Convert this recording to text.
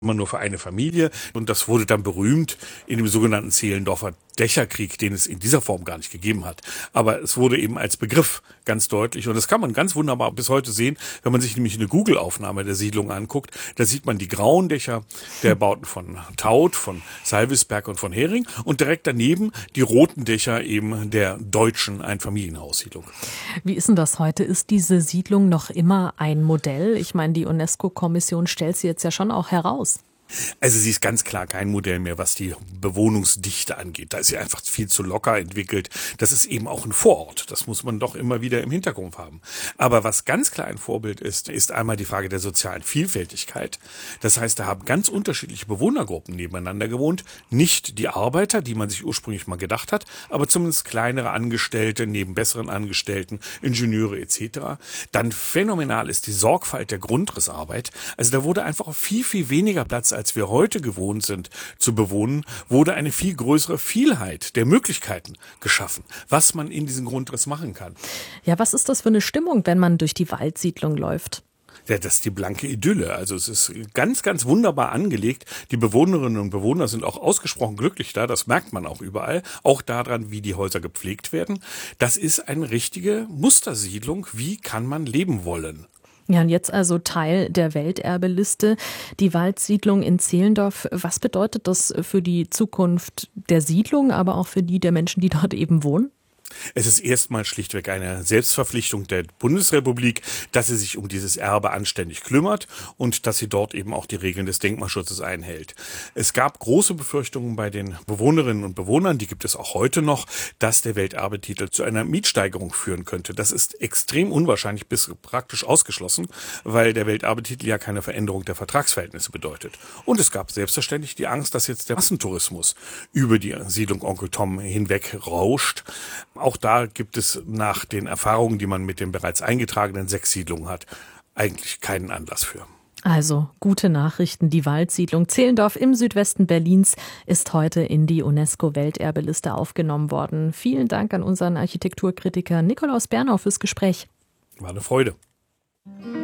immer nur für eine Familie. Und das wurde dann berühmt in dem sogenannten Zehlendorfer Dächerkrieg, den es in dieser Form gar nicht gegeben hat. Aber es wurde eben als Begriff ganz deutlich. Und das kann man ganz wunderbar bis heute sehen, wenn man sich nämlich eine Google-Aufnahme der Siedlung anguckt. Da sieht man die grauen Dächer der Bauten von Taut, von Salvisberg und von Hering. Und direkt daneben die roten Dächer eben der deutschen Einfamilienhaussiedlung. Wie ist denn das heute? Ist diese Siedlung noch immer ein Modell? Ich meine, die UNESCO-Kommission stellt sie jetzt ja schon auch heraus. Also sie ist ganz klar kein Modell mehr, was die Bewohnungsdichte angeht. Da ist sie einfach viel zu locker entwickelt. Das ist eben auch ein Vorort. Das muss man doch immer wieder im Hintergrund haben. Aber was ganz klar ein Vorbild ist, ist einmal die Frage der sozialen Vielfältigkeit. Das heißt, da haben ganz unterschiedliche Bewohnergruppen nebeneinander gewohnt. Nicht die Arbeiter, die man sich ursprünglich mal gedacht hat, aber zumindest kleinere Angestellte neben besseren Angestellten, Ingenieure etc. Dann phänomenal ist die Sorgfalt der Grundrissarbeit. Also da wurde einfach viel, viel weniger Platz als wir heute gewohnt sind zu bewohnen, wurde eine viel größere Vielheit der Möglichkeiten geschaffen, was man in diesem Grundriss machen kann. Ja, was ist das für eine Stimmung, wenn man durch die Waldsiedlung läuft? Ja, das ist die blanke Idylle. Also es ist ganz, ganz wunderbar angelegt. Die Bewohnerinnen und Bewohner sind auch ausgesprochen glücklich da. Das merkt man auch überall. Auch daran, wie die Häuser gepflegt werden. Das ist eine richtige Mustersiedlung. Wie kann man leben wollen? Ja, und jetzt also Teil der Welterbeliste, die Waldsiedlung in Zehlendorf. Was bedeutet das für die Zukunft der Siedlung, aber auch für die der Menschen, die dort eben wohnen? Es ist erstmal schlichtweg eine Selbstverpflichtung der Bundesrepublik, dass sie sich um dieses Erbe anständig kümmert und dass sie dort eben auch die Regeln des Denkmalschutzes einhält. Es gab große Befürchtungen bei den Bewohnerinnen und Bewohnern, die gibt es auch heute noch, dass der Welterbetitel zu einer Mietsteigerung führen könnte. Das ist extrem unwahrscheinlich bis praktisch ausgeschlossen, weil der Welterbetitel ja keine Veränderung der Vertragsverhältnisse bedeutet. Und es gab selbstverständlich die Angst, dass jetzt der Massentourismus über die Siedlung Onkel Tom hinweg rauscht. Auch da gibt es nach den Erfahrungen, die man mit den bereits eingetragenen 6 Siedlungen hat, eigentlich keinen Anlass für. Also gute Nachrichten. Die Waldsiedlung Zehlendorf im Südwesten Berlins ist heute in die UNESCO-Welterbeliste aufgenommen worden. Vielen Dank an unseren Architekturkritiker Nikolaus Bernau fürs Gespräch. War eine Freude.